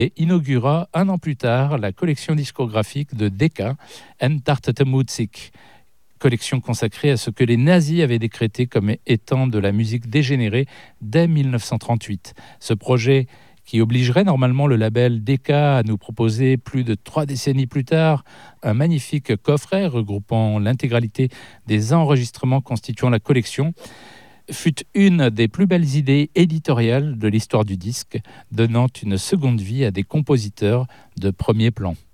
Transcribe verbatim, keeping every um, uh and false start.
et inaugura un an plus tard la collection discographique de Decca, Entartete Musik, collection consacrée à ce que les nazis avaient décrété comme étant de la musique dégénérée dès dix-neuf cent trente-huit. Ce projet, qui obligerait normalement le label Decca à nous proposer plus de trois décennies plus tard un magnifique coffret regroupant l'intégralité des enregistrements constituant la collection, fut une des plus belles idées éditoriales de l'histoire du disque, donnant une seconde vie à des compositeurs de premier plan.